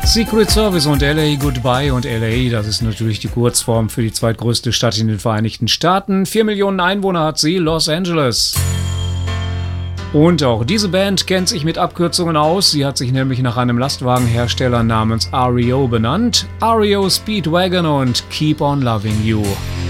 Secret Service und LA Goodbye, und LA, das ist natürlich die Kurzform für die zweitgrößte Stadt in den Vereinigten Staaten. 4 Millionen Einwohner hat sie, Los Angeles. Und auch diese Band kennt sich mit Abkürzungen aus. Sie hat sich nämlich nach einem Lastwagenhersteller namens REO benannt. REO Speedwagon und Keep on Loving You.